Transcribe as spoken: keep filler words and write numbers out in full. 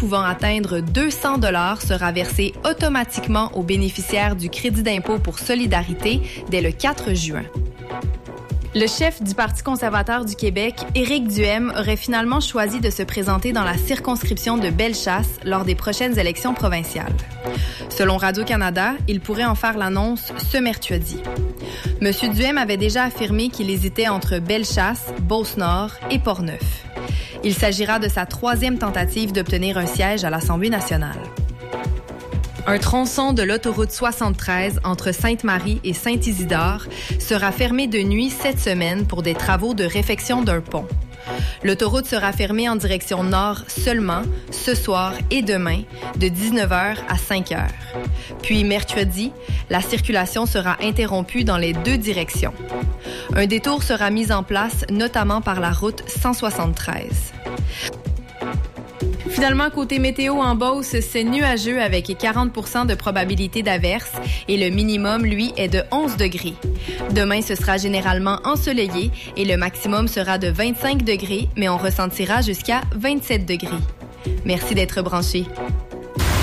pouvant atteindre deux cents dollars sera versé automatiquement aux bénéficiaires du crédit d'impôt pour solidarité dès le quatre juin. Le chef du Parti conservateur du Québec, Éric Duhem, aurait finalement choisi de se présenter dans la circonscription de Bellechasse lors des prochaines élections provinciales. Selon Radio-Canada, il pourrait en faire l'annonce ce mercredi. M. Duhem avait déjà affirmé qu'il hésitait entre Bellechasse, Beauce-Nord et Portneuf. Il s'agira de sa troisième tentative d'obtenir un siège à l'Assemblée nationale. Un tronçon de l'autoroute soixante-treize entre Sainte-Marie et Saint-Isidore sera fermé de nuit cette semaine pour des travaux de réfection d'un pont. L'autoroute sera fermée en direction nord seulement ce soir et demain de dix-neuf heures à cinq heures. Puis mercredi, la circulation sera interrompue dans les deux directions. Un détour sera mis en place notamment par la route cent soixante-treize. Finalement, côté météo en Beauce, c'est nuageux avec quarante pour cent de probabilité d'averse et le minimum, lui, est de onze degrés. Demain, ce sera généralement ensoleillé et le maximum sera de vingt-cinq degrés, mais on ressentira jusqu'à vingt-sept degrés. Merci d'être branchés.